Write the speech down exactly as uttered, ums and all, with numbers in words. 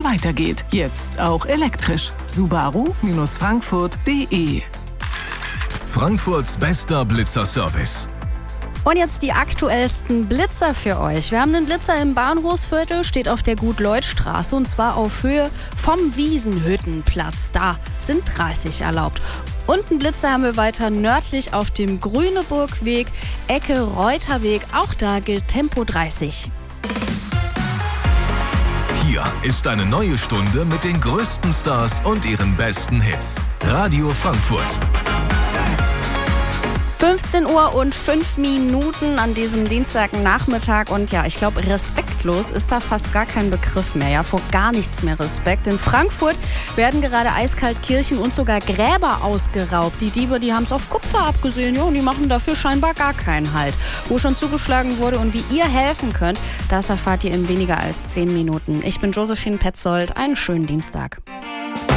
weitergeht. Jetzt auch elektrisch. Subaru Frankfurt punkt de. Frankfurts bester Blitzerservice. Und jetzt die aktuellsten Blitzer für euch. Wir haben den Blitzer im Bahnhofsviertel, steht auf der Gut-Leut-Straße und zwar auf Höhe vom Wiesenhüttenplatz. Da sind dreißig erlaubt. Und einen Blitzer haben wir weiter nördlich auf dem Grüneburgweg, Ecke Reuterweg. Auch da gilt Tempo dreißig. Hier ist eine neue Stunde mit den größten Stars und ihren besten Hits. Radio Frankfurt. fünfzehn Uhr und fünf Minuten an diesem Dienstagnachmittag und ja, ich glaube, respektlos ist da fast gar kein Begriff mehr, ja, vor gar nichts mehr Respekt. In Frankfurt werden gerade eiskalt Kirchen und sogar Gräber ausgeraubt. Die Diebe, die haben es auf Kupfer abgesehen, ja, und die machen dafür scheinbar gar keinen Halt. Wo schon zugeschlagen wurde und wie ihr helfen könnt, das erfahrt ihr in weniger als zehn Minuten. Ich bin Josephine Petzold, einen schönen Dienstag.